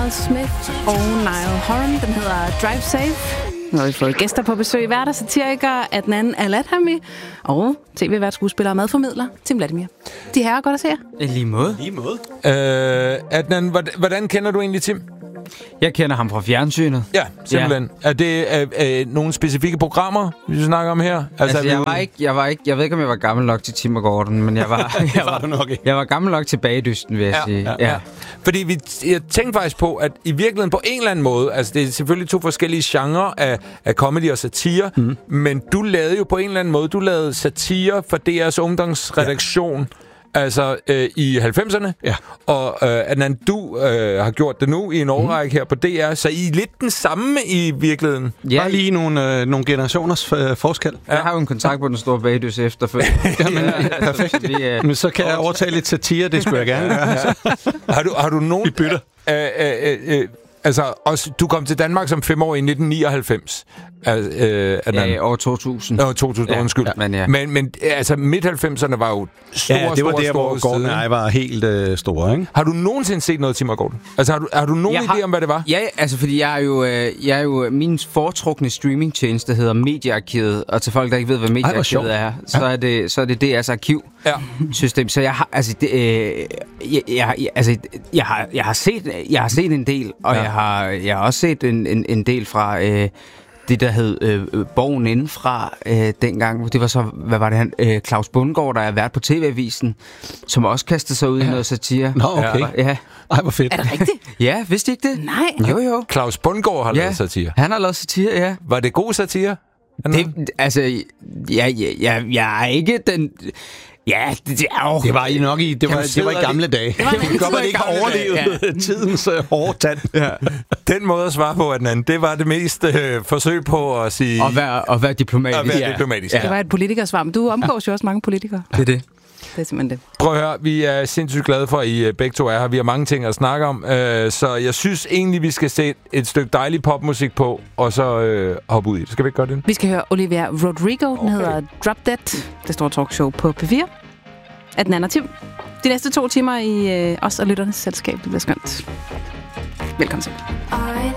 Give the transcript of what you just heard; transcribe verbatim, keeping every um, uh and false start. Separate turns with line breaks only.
Miles Smith og Niall Horan. Den hedder Drive Safe. Nu har vi fået gæster på besøg. Værter, satiriker Adnan Al-Adhami og tv-vært, skuespiller og madformidler Tim Vladimir. De herrer, godt at se jer.
I lige måde.
Lige måde.
Øh, Adnan, hvordan, hvordan kender du egentlig Tim?
Jeg kender ham fra fjernsynet.
Ja, simpelthen. Ja. Er det øh, øh, nogle specifikke programmer, vi snakker om her?
Altså, altså jeg, var ikke, jeg var ikke... Jeg ved ikke, om jeg var gammel nok til Tim og Gordon, men jeg var... jeg, var,
nok ikke.
jeg var gammel nok til Bagedysten, vil jeg
ja,
sige.
Ja, ja. Ja. Fordi vi, jeg tænkte faktisk på, at i virkeligheden på en eller anden måde... Altså, det er selvfølgelig to forskellige genrer af, af comedy og satire, mm. men du lavede jo på en eller anden måde... Du lavede satire for D R's ungdomsredaktion... Ja. Altså øh, i halvfemserne,
ja.
Og øh, Adnan, du øh, har gjort det nu i en årrække mm. her på D R, så I er lidt den samme i virkeligheden.
Ja. Bare lige nogle, øh, nogle generationers øh, forskel.
Ja. Jeg har jo en kontakt på den store bagdys efterfølgende.
Jamen, ja, perfekt. Vi, øh, Men så kan jeg overtage lidt satire, det skulle jeg gerne gøre.
Ja. Har du, har du nogen...
Vi bytter.
Øh, øh, øh, altså, også, du kom til Danmark som fem år i nitten nioghalvfems. Altså, øh,
ja, år to tusind.
År to tusind, ja, undskyld. Ja, men, ja. men, men altså, midt-halvfemserne var jo store,
ja, det var
store,
der,
store,
hvor Gordon og jeg var helt øh, store, ikke?
Har du nogensinde set noget Tim og Gordon? Altså, har du, har du nogen idé
har,
om, hvad det var?
Ja, altså, fordi jeg er jo, øh, jeg er jo min foretrukne streamingtjeneste hedder Mediearkivet, og til folk, der ikke ved, hvad Mediearkivet er, så er det, så er det D R's arkivsystem. Ja. Så jeg har, altså, det, øh, jeg, jeg, altså, jeg har, jeg har set, jeg har set en del, og ja. jeg har, jeg har også set en, en, en del fra... Øh, det, der hed øh, Borgen Indenfra øh, dengang. Det var så, hvad var det han? Øh, Claus Bundgaard, der er vært på T V-avisen, som også kastede sig ud ja. i noget satire.
Nå, okay.
Ja.
Ej, hvor fedt.
Er det rigtigt?
Ja, vidste I ikke det?
Nej.
Jo, jo.
Claus Bundgaard har
ja.
lavet satire.
Han har lavet satire, ja.
Var det god satire?
Det, altså, ja, ja, ja, jeg er ikke den... Ja, det, det er jo...
Det var I nok i, det var, det var i gamle dage. Det var
det
godt, man ikke har overlevet ja. tidens uh, hårde tand.
Ja. Den måde at svare på, Adnan, det var det mest øh, forsøg på at sige...
Og være, og være diplomatisk.
Og være
ja.
diplomatisk.
Ja. Det var et politikersvar, men du omgås jo også mange politikere.
Det er det.
Det er simpelthen det.
Prøv at høre, vi er sindssygt glade for, at I begge to er her. Vi har mange ting at snakke om, øh, så jeg synes egentlig, vi skal sætte et stykke dejlig popmusik på, og så øh, hoppe ud i det. Skal vi ikke gøre det?
Vi skal høre Olivia Rodrigo. Okay. Den hedder Drop Dead. Det store talkshow på P fire. Adnan og Tim. De næste to timer i øh, os og lytternes selskab. Det bliver skønt. Velkommen til.